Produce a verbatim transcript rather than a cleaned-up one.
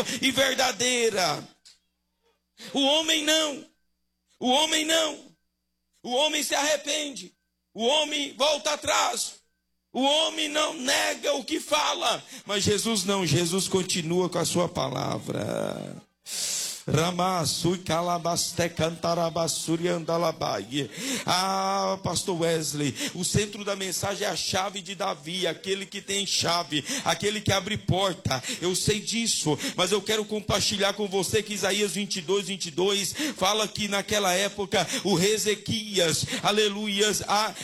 e verdadeira. O homem não. O homem não. O homem se arrepende. O homem volta atrás. O homem não nega o que fala. Mas Jesus não. Jesus continua com a sua palavra. Ramassui calabaste cantarabassuri andalabai. Ah, pastor Wesley, o centro da mensagem é a chave de Davi, aquele que tem chave, aquele que abre porta. Eu sei disso, mas eu quero compartilhar com você que Isaías vinte e dois, vinte e dois fala que naquela época o rei Ezequias, aleluias, ah,